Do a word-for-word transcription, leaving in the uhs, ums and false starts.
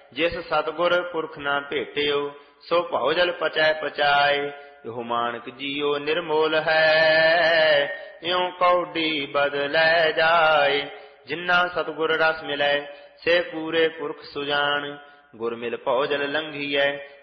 ਜਿਸ ਸਤਿਗੁਰ ਪੁਰਖ ਨਾ ਭੇਟਿਓ, ਸੋ ਭਉ ਜਲ ਪਚੈ ਪਚਾਏ। ਇਹੋ ਮਾਨਕ ਜੀਓ ਨਿਰਮੋਲ ਹੈ, ਇਉ ਕੌਡੀ ਬਦਲੈ ਜਾਏ। ਜਿਨ੍ਹਾਂ ਸਤਿਗੁਰ ਰਸ ਮਿਲੈ, ਸੇ ਪੂਰੇ ਪੁਰਖ ਸੁਜਾਨ। ਗੁਰ ਮਿਲ ਭਉ ਜਲ ਲੰਘੀਐ,